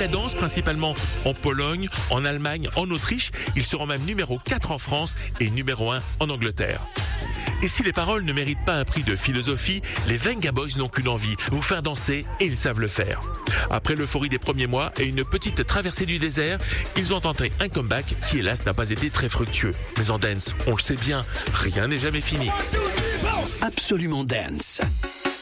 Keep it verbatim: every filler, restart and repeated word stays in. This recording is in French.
la danse, principalement en Pologne, en Allemagne, en Autriche. Ils seront même numéro quatre en France et numéro un en Angleterre. Et si les paroles ne méritent pas un prix de philosophie, les Venga Boys n'ont qu'une envie, vous faire danser, et ils savent le faire. Après l'euphorie des premiers mois et une petite traversée du désert, ils ont tenté un comeback qui hélas n'a pas été très fructueux. Mais en dance, on le sait bien, rien n'est jamais fini. Absolument Dance.